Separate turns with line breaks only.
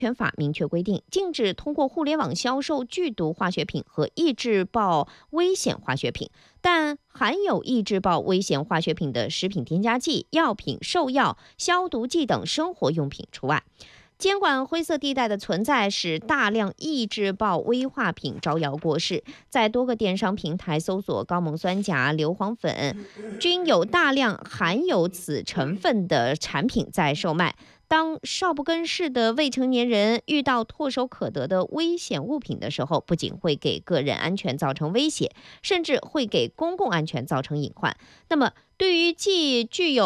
权法明确规定，禁止通过互联网销售剧毒化学品和易制爆危险化学品，但含有易制爆危险化学品的食品添加剂、药品、兽药、消毒剂等生活用品除外。监管灰色地带的存在，使大量易制爆危化品招摇过市。在多个电商平台搜索高锰酸钾、硫磺粉，均有大量含有此成分的产品在售卖。当少不更事的未成年人遇到唾手可得的危险物品的时候，不仅会给个人安全造成威胁，甚至会给公共安全造成隐患。那么，对于既具有